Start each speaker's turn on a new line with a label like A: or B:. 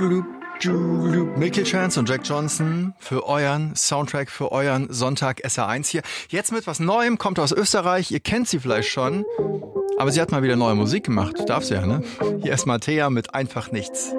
A: Milky Chance und Jack Johnson für euren Soundtrack, für euren Sonntag SR1 hier. Jetzt mit was Neuem, kommt aus Österreich, ihr kennt sie vielleicht schon, aber sie hat mal wieder neue Musik gemacht, darf sie ja, ne? Hier ist Mattea mit Einfach Nichts.